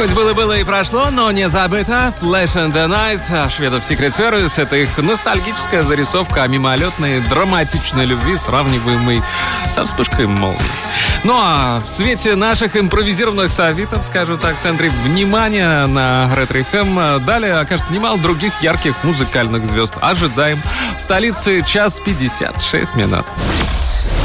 Хоть было и прошло, но не забыто. Flash and the Night, шведов Secret Service. Это их ностальгическая зарисовка о мимолетной, драматичной любви, сравниваемой со вспышкой молнии. Ну а в свете наших импровизированных софитов, скажу так, в центре внимания на Ретро-ФМ далее окажется немало других ярких музыкальных звезд. Ожидаем. В столице 1:56.